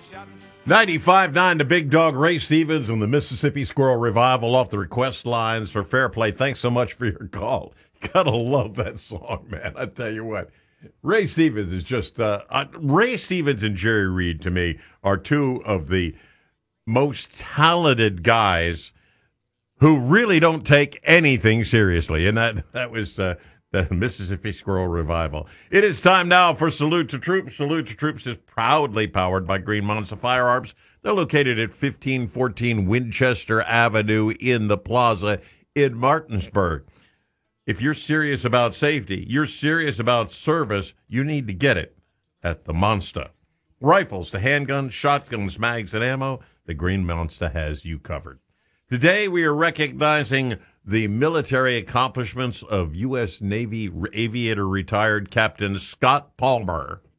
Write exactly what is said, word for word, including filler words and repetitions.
ninety-five nine The Big Dog, Ray Stevens and the Mississippi Squirrel Revival off the request lines for Fair Play. Thanks so much for your call. Gotta love that song, man. I tell you what. Ray Stevens is just, uh, uh, Ray Stevens and Jerry Reed, to me, are two of the most talented guys who really don't take anything seriously. And that, that was uh, the Mississippi Squirrel Revival. It is time now for Salute to Troops. Salute to Troops is proudly powered by Green Monster Firearms. They're located at fifteen fourteen Winchester Avenue in the Plaza in Martinsburg. If you're serious about safety, you're serious about service, you need to get it at the Monster. Rifles to handguns, shotguns, mags, and ammo, the Green Monster has you covered. Today we are recognizing the military accomplishments of U S Navy aviator retired Captain Scott Palmer.